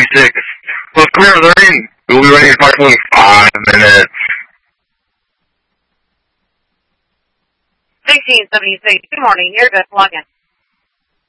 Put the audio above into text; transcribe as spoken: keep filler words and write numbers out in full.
seventy-six. Well, clear learning. We'll be running approximately five minutes. sixteen seventy-six, good morning. You're good. Log in.